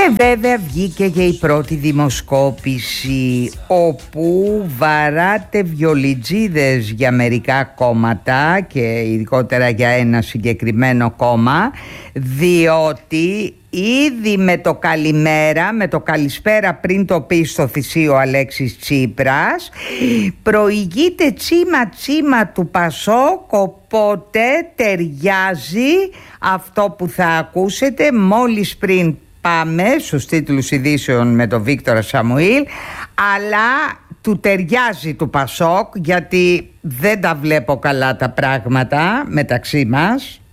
Και βέβαια βγήκε και η πρώτη δημοσκόπηση, όπου βαράτε βιολιτζίδες για μερικά κόμματα και ειδικότερα για ένα συγκεκριμένο κόμμα, διότι ήδη με το καλημέρα, με το καλησπέρα πριν το πει στο θυσίο ο Αλέξης Τσίπρας, προηγείται τσίμα του Πασόκ, οπότε ταιριάζει αυτό που θα ακούσετε μόλις πριν πάμε στους τίτλους ειδήσεων με τον Βίκτορα Σαμουήλ, αλλά του ταιριάζει του Πασόκ, γιατί δεν τα βλέπω καλά τα πράγματα μεταξύ μας.